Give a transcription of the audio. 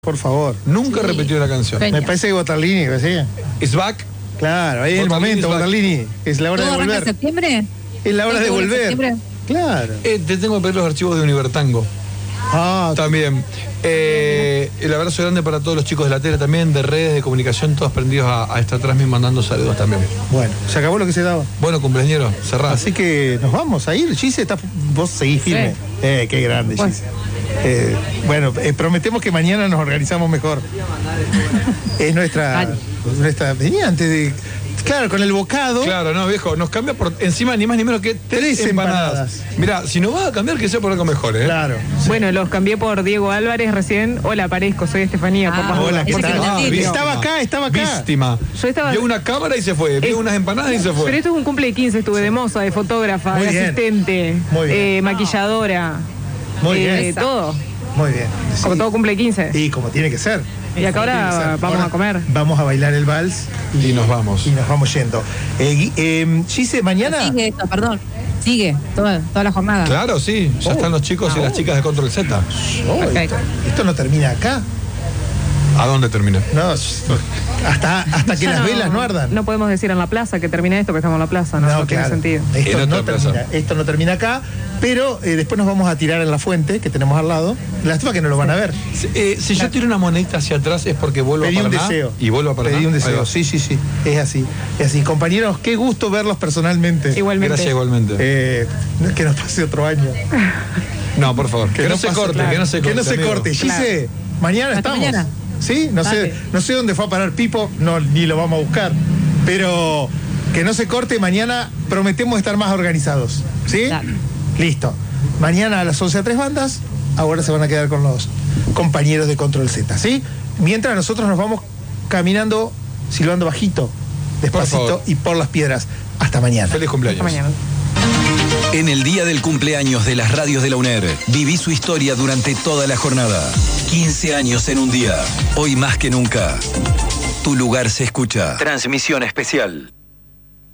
Por favor. Nunca repetió la canción. Me parece que Botarlini, ¿sí? It's back. Claro, ahí es el momento, Botarlini. Es la hora de volver. ¿En septiembre? Es la hora de volver. Claro. Te tengo que pedir los archivos de Univertango. Ah, también. El abrazo grande para todos los chicos de la tele también, de redes, de comunicación, todos prendidos a esta transmisión, mandando saludos también. Bueno, se acabó lo que se daba. Bueno, cumpleañero, cerrado. Así que nos vamos a ir. Gise, vos seguís firme. Sí. Qué grande, bueno. Gise. Bueno, prometemos que mañana nos organizamos mejor. Es nuestra. Venía antes de. Claro, con el bocado. Claro, no, viejo, nos cambia por encima ni más ni menos que 3 empanadas. Mirá, si nos vas a cambiar, que sea por algo mejor, ¿eh? Claro. Sí. Bueno, los cambié por Diego Álvarez recién. Hola, aparezco, soy Estefanía. Hola, ¿qué tal? Estaba acá. Víctima. Yo estaba... Vio una cámara y se fue. Vio unas empanadas y se fue. Pero esto es un cumple de 15, estuve de moza, de fotógrafa, de asistente, maquilladora. Muy bien. Todo. Muy bien. Sí. Como todo cumple 15. Y como tiene que ser. Y acá ahora vamos a comer. Vamos a bailar el vals. Y nos vamos. Y nos vamos yendo. Gise, mañana... Sigue esto, perdón. Sigue toda la jornada. Claro, sí. Ya están los chicos y las chicas de Control Z. Esto no termina acá. ¿A dónde termina? No, hasta que las velas no ardan. No podemos decir en la plaza que termina esto, que estamos en la plaza. No tiene sentido. Esto no termina acá, pero después nos vamos a tirar en la fuente que tenemos al lado. Lástima que no lo van a ver. Si yo tiro una monedita hacia atrás es porque vuelvo a Paraná. Pedí un deseo. Y vuelvo a Paraná. Pedí un deseo. Sí. Es así. Compañeros, qué gusto verlos personalmente. Igualmente. Gracias, igualmente. Que nos pase otro año. No, por favor. Que no se corte, claro. Que no se corte. Gise, mañana estamos. Mañana. ¿Sí? No sé dónde fue a parar Pipo, ni lo vamos a buscar. Pero que no se corte, mañana prometemos estar más organizados. ¿Sí? Claro. Listo. Mañana a las 11 a 3 bandas, ahora se van a quedar con los compañeros de Control Z, ¿sí? Mientras nosotros nos vamos caminando, silbando bajito, despacito y por las piedras. Hasta mañana. Feliz cumpleaños. Hasta mañana. En el día del cumpleaños de las radios de la UNER, viví su historia durante toda la jornada. 15 años en un día. Hoy más que nunca, tu lugar se escucha. Transmisión especial.